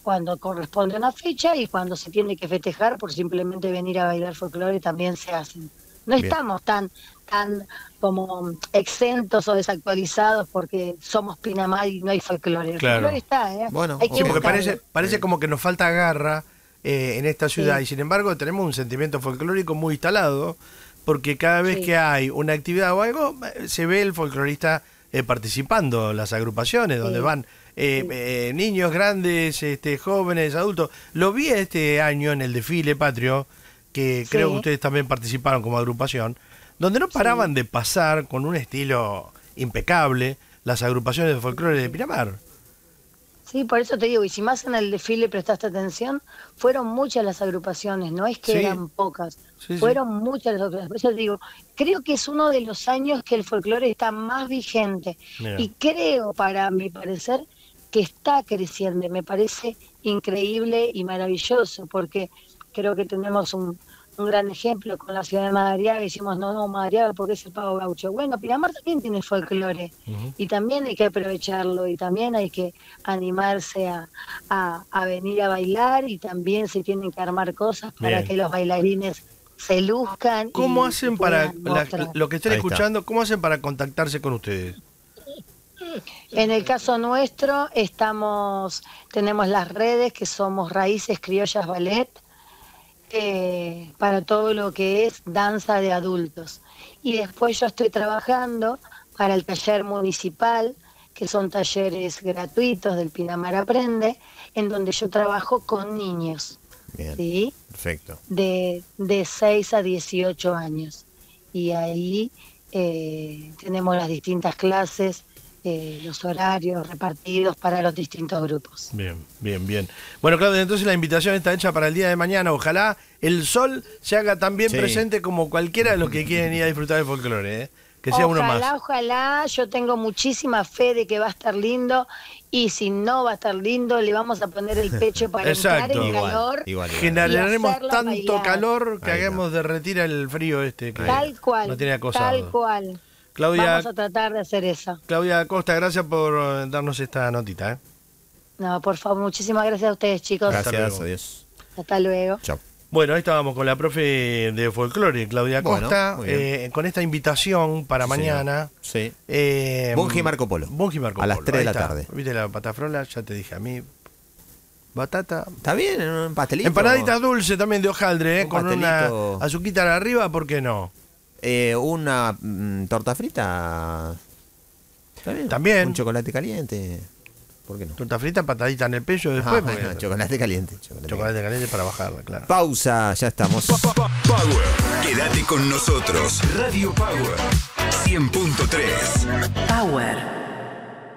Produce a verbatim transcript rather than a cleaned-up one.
cuando corresponde una fecha y cuando se tiene que festejar por simplemente venir a bailar folclore también se hacen. No Bien. estamos tan tan como exentos o desactualizados porque somos Pinamar y no hay folclore. El Claro. folclore está, ¿eh? Bueno, Hay que Sí, porque buscarlo. parece, parece como que nos falta garra eh, en esta ciudad Sí. y sin embargo tenemos un sentimiento folclórico muy instalado porque cada vez Sí. que hay una actividad o algo eh, se ve el folclorista eh, participando, las agrupaciones donde Sí. van eh, Sí. eh, niños grandes, este, jóvenes, adultos. Lo vi este año en el desfile patrio, que Sí. creo que ustedes también participaron como agrupación, donde no paraban de pasar con un estilo impecable las agrupaciones de folclore de Pinamar. Sí, por eso te digo, y si más en el desfile prestaste atención, fueron muchas las agrupaciones, no es que Sí. eran pocas, Sí, sí. fueron muchas las agrupaciones. Por eso te digo, creo que es uno de los años que el folclore está más vigente Mira. y creo, para mi parecer, que está creciendo. Me parece increíble y maravilloso, porque creo que tenemos un, un gran ejemplo con la ciudad de Madariaga. Decimos, no, no, Madariaga, porque es el pago gaucho. Bueno, Pinamar también tiene folclore. Ujú. Y también hay que aprovecharlo y también hay que animarse a, a, a venir a bailar y también se tienen que armar cosas para Bien. que los bailarines se luzcan. ¿Cómo y hacen para, puedan la- mostrar. lo que estén Ahí está. escuchando, cómo hacen para contactarse con ustedes? En el caso nuestro estamos, tenemos las redes que somos Raíces Criollas Ballet, eh, para todo lo que es danza de adultos. Y después yo estoy trabajando para el taller municipal, que son talleres gratuitos del Pinamar Aprende, en donde yo trabajo con niños, Bien, ¿sí? perfecto. de, de seis a dieciocho años. Y ahí eh, tenemos las distintas clases, eh, los horarios repartidos para los distintos grupos. Bien, bien, bien. Bueno, Claudia, entonces la invitación está hecha para el día de mañana. Ojalá el sol se haga tan bien Sí. presente como cualquiera de los que quieren ir a disfrutar del folclore, ¿eh? Que sea uno Ojalá, más. ojalá, yo tengo muchísima fe de que va a estar lindo y si no va a estar lindo le vamos a poner el pecho para entrar Exacto. en Igual, calor. igual, igual. Generaremos y hacerla tanto bailar. calor que Ahí hagamos derretir el frío este. Que Tal cual, no tiene cosa. tal cual. Claudia, Vamos a tratar de hacer eso. Claudia Acosta, gracias por eh, darnos esta notita, ¿eh? No, por favor, muchísimas gracias a ustedes, chicos. Hasta Gracias, luego. adiós. Hasta luego. Chao. Bueno, ahí estábamos con la profe de folclore, Claudia Bueno, Acosta, muy bien. eh, con esta invitación para Sí, mañana. Sí. Eh, Bungie y Marco Polo. Bungie y Marco A las Polo, tres de ahí la está. tarde. ¿Viste la patafrola? Ya te dije a mí. Batata. ¿Está bien? ¿Un pastelito? Empanaditas dulce también de hojaldre, ¿eh? Un Con una pastelito. azuquita arriba, ¿por qué no? Eh, una mm, torta frita. ¿Está bien? También. Un chocolate caliente. ¿Por qué no? Torta frita, patadita en el pecho después. Ah, porque- bueno, chocolate caliente. Chocolate chocolate caliente para bajarla, claro. Pausa, ya estamos. Power. Quédate con nosotros. Radio Power. cien punto tres. Power.